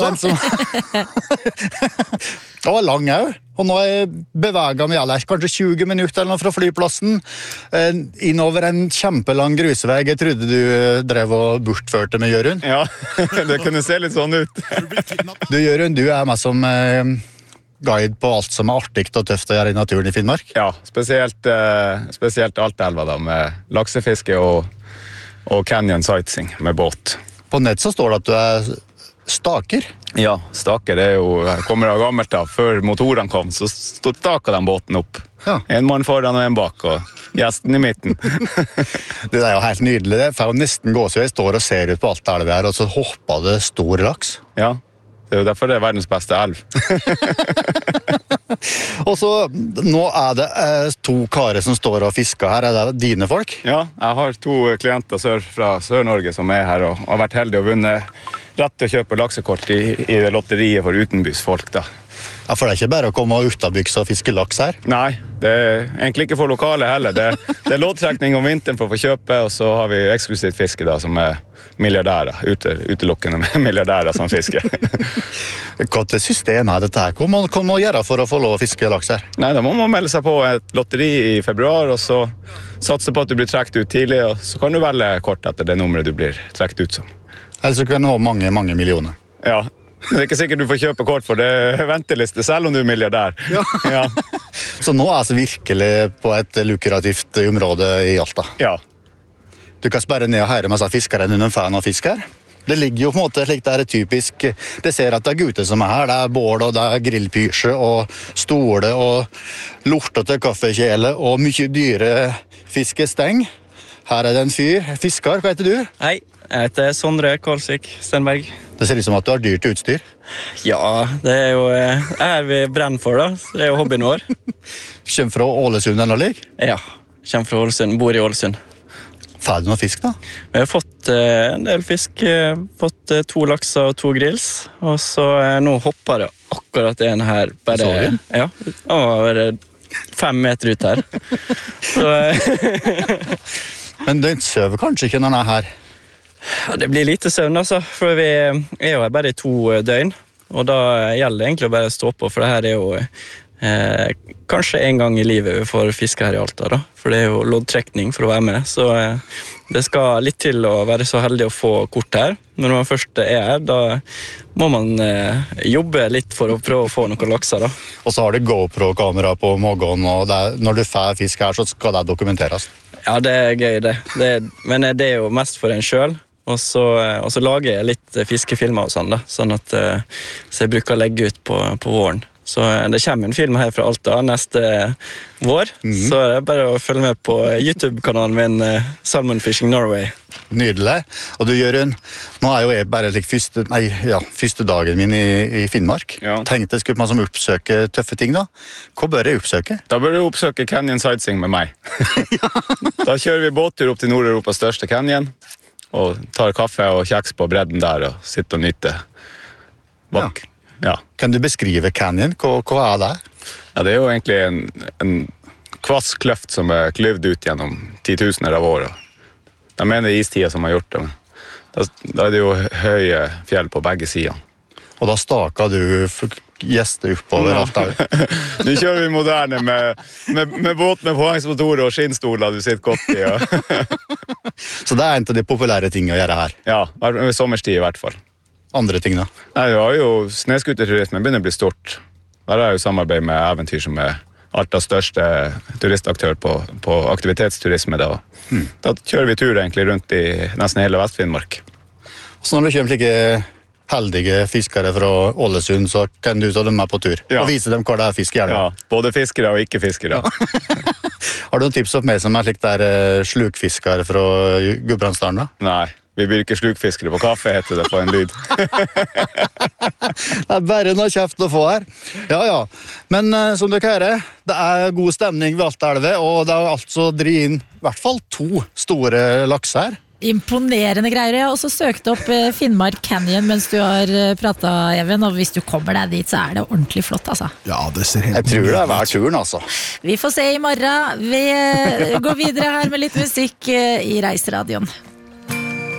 Den som... Det var lang òg, og nå har jeg beveget meg kanskje 20 minutter eller noe fra flyplassen, innover en kjempelang grusvei. Jeg trodde du drev og bortførte med Jørund. Ja, det kunne se litt sånn ut. Du Jørund, du med som guide på alt som artig og tøft å gjøre i naturen i Finnmark. Ja, spesielt Altaelva da, med laksefiske og canyon sightseeing med båt. På nett så står det at du staker. Ja, staker det kommer av gammelt da. Før motorene kom, så staket de båten opp. Ja. En mann foran og en bak, og gjesten i midten. Det jo helt nydelig. Det får jo nesten gå så jeg står og ser ut på Altaelva her, og så hopper det stor laks. Ja, det jo derfor det verdens beste elv. Og så, nå det 2 karer som står og fisker her. Det dine folk? Ja, jeg har 2 klienter fra Sør-Norge som her, og har vært heldig å vunnet rett til å kjøpe laksekort i det lotteriet for utenbysfolk da. Ja, for det ikke bare å komme ut av byksa og fiske laks her? Nei, det egentlig ikke for lokale heller. Det loddtrekning om vinteren for å få kjøpe, og så har vi eksklusivt fiske da, som milliardærer, utelukkende milliardærer som fisker. Hva system dette her? Hva må man gjøre for å få lov å fiske laks her? Nei, da må man melde seg på et lotteri i februar, og så satse på at du blir trekt ut tidlig, og så kan du velge kort etter det nummeret du blir trekt ut som. Eller så kan du ha mange, mange millioner. Ja, det ikke sikkert du får kjøpe kort for det venteliste, selv om du milliardær. Ja. Ja. Så nå så virkelig på et lukrativt område i Alta. Ja. Du kan sperre ned og høre med seg fiskeren under fan av fisk her. Det ligger jo på en måte slik det typisk. Det ser at det gutter som her. Det bål og det grillpysje og stole og lortete kaffekjele og mye dyre fiskesteng. Her det en fyr, fiskar. Hva heter du? Hei, jeg heter Sondre Karlsvik Stenberg. Det ser ut som at du har dyrt utstyr. Ja, det jo vi brenner for da. Det jo hobbyen vår. Kjem fra Ålesund eller lik? Ja, kommer fra Ålesund, bor i Ålesund. Får du noe fisk da? Vi har fått en del fisk, fått 2 lakser og 2 grills, og så nå hopper det akkurat en her. Bare, ja, bare 5 meter ut her. Så, men den søver kanskje ikke når den her? Ja, det blir lite søvn altså, for vi jo her bare i 2 døgn, og da gjelder det egentlig å bare stå på, for det her jo kanskje en gang i livet vi får fiske her i Alta da, for det jo loddtrekning for å være med, så det skal litt til å være så heldig å få kort her. Når man først her, da må man jobbe litt for å prøve å få noen lakser da. Og så har du GoPro-kamera på magen, og når du får fisk her, så skal det dokumenteres. Ja, det gøy det. Men det jo mest for en selv. Og så lager jeg litt fiskefilmer og sånn da, sånn at så jeg bruker å legge ut på våren. Så det kommer en film her fra Alta neste vår, så det bare å følge med på YouTube-kanalen min Salmon Fishing Norway. Nydelig. Og du Jørund, nå jo jeg bare første dagen min i Finnmark. Ja. Tenkte jeg skulle man oppsøke tøffe ting da. Hva bør jeg oppsøke? Da bør du oppsøke Canyon Sightseeing med meg. Da kjører vi båttur opp til Nord-Europas største canyon, og tar kaffe og kjeks på bredden der, og sitter og nyter bak. Ja. Kan du beskrive canyon? Hva det? Ja, det jo egentlig en kvass kløft som klyvd ut gjennom 10 000 av året. Jeg mener det istida som har gjort det. Da det jo høye fjell på begge sider. Og da staker du gjester oppover alt der. Nu kjører vi moderne med båt med påhengsmotorer og skinnstoler du sitter godt i. Ja. Så det en av de populære tingene å gjøre her? Ja, sommerstid i hvert fall. Andre ting da? Nei, det var jo snøskuterturismen begynner å bli stort. Der jo samarbeid med Eventyr som Altas største turistaktør på aktivitetsturisme. Da kjører vi tur egentlig rundt i nesten hele Vest-Finnmark. Så når du kommer slike heldige fiskere fra Ålesund, så kan du ta dem med på tur og vise dem hva det fisk gjør. Ja, både fiskere og ikke-fiskere. Har du noen tips opp med som slik der slukfiskere fra Gudbrandsdalen da? Nei. Vi blir ikke slukfiskere på kaffe, heter det på en lyd. Det bare noe kjeft å få her. Ja. Men som dere hører, det god stemning ved Altaelva, og det altså drivet inn i hvert fall 2 store lakser her. Imponerende greier. Jeg har også søkt opp Finnmark Canyon mens du har pratet, Even, og hvis du kommer deg dit, så det ordentlig flott, altså. Ja, det ser helt... Jeg tror det hver turen, altså. Vi får se i morgen. Vi går videre her med litt musikk i Reiseradioen.